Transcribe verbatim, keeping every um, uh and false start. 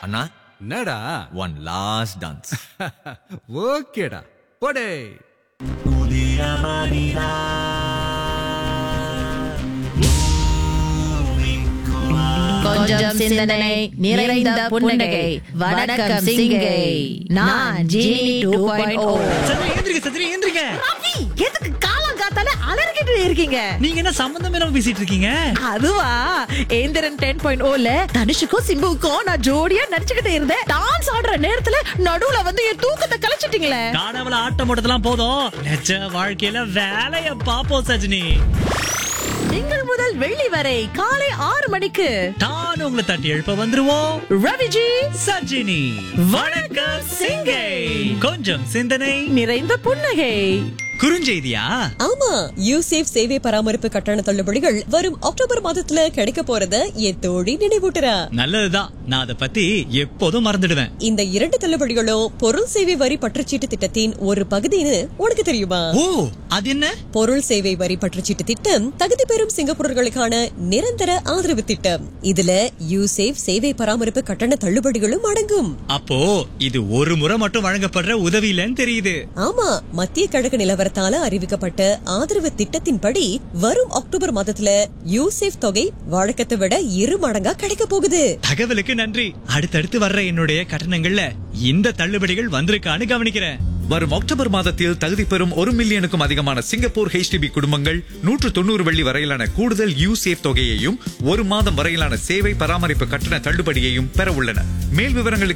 அண்ணா என்னடா one last dance. ஓகேடா போடே. கொஞ்சம் சிந்தனை நிறைந்த புன்னகை. வணக்கம் சிங்கை. நான் ஜீனி டூ பாயிண்ட் ஓ. சந்திரி எந்திரிக்க, சந்திரி எந்திரிக்க. ரவி, எதுக்கு காலம் காத்தால அலறிக்கிட்டு இருக்கீங்க? நீங்க என்ன சம்பந்தம் இல்லாம பேசிட்டு இருக்கீங்க? அதுவா, ஏந்திரன் டென் பாயிண்ட் ஓல தனுஷுக்கும் சிம்புவுக்கும் நான் ஜோடியா நடிச்சுக்கிட்டு இருந்தேன். டான்ஸ் ஆடுற நேரத்துல நடுவுல வந்து என் தூக்கத்தை கலைச்சிட்டீங்களே. காணவல ஆட்டம் போட்டதெல்லாம் போதும், நிஜ வாழ்க்கையில வேலைய பாப்போம் சஜினி. திங்கள் முதல் வெள்ளி வரை காலை ஆறு மணிக்கு தான் உங்களை தட்டி எழுப்ப வந்துருவோம். ரவிஜி சஜினி வணக்கம் சிங்கை. கொஞ்சம் சிந்தனை நிறைந்த புன்னகை. குறுஞ்செய்தியா? ஆமா, யூசேஃப் சேவை பராமரிப்பு கட்டண தள்ளுபடிகள் வரும் அக்டோபர் மாதத்துல கிடைக்க போறத என் தோழி நினைவூட்டுறா. நல்லதுதான், நான் அதை பத்தி எப்போதும் மறந்துடுவேன். இந்த இரண்டு தள்ளுபடிகளும் பொருள் சேவை வரி பற்றுச்சீட்டு திட்டத்தின் ஒரு பகுதின்னு உனக்கு தெரியுமா? ஓ, அது என்ன? பொருள் சேவை வரி பற்றுச்சீட்டு திட்டம் தகுதி பெறும் சிங்கப்பூரர்களுக்கான நிரந்தர ஆதரவு திட்டம். இதுல யூசேஃப் சேவை பராமரிப்பு கட்டண தள்ளுபடிகளும் அடங்கும். அப்போ இது ஒரு முறை மட்டும் வழங்கப்படுற உதவி இல்லைன்னு தெரியுது. ஆமா, மத்திய கிழக்கு நிலவரத்தால அறிவிக்கப்பட்ட ஆதரவு திட்டத்தின்படி வரும் அக்டோபர் மாதத்துல யூசேஃப் தொகை வழக்கத்தை விட இரு மடங்கா கிடைக்க போகுது. தகவலுக்கு நன்றி. அடுத்தடுத்து வர்ற என்னுடைய கட்டணங்கள்ல இந்த தள்ளுபடிகள் வந்திருக்கான்னு கவனிக்கிறேன். வரும் அக்டோபர் மாதத்தில் தகுதி பெறும் ஒரு மில்லியனுக்கும் அதிகமான சிங்கப்பூர் ஹெச்டிபி குடும்பங்கள் நூற்று தொண்ணூறு வெள்ளி வரையிலான கூடுதல் யூசேஃப் தொகையையும் ஒரு மாதம் வரையிலான சேவை பராமரிப்பு கட்டண தள்ளுபடியையும் பெற உள்ளன. மேல் விவரங்களுக்கு